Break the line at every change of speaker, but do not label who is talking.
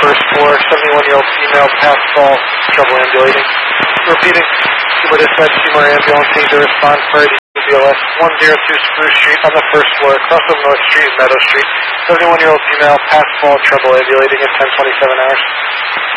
first floor, 71-year-old female, past fall, trouble ambulating. Repeating, Seymour Dispatch, Seymour Ambulance team to respond for BLS 102 Spruce Street on the first floor, across from North Street and Meadow Street. 71-year-old female, past fall, trouble ambulating at 10:27 hours.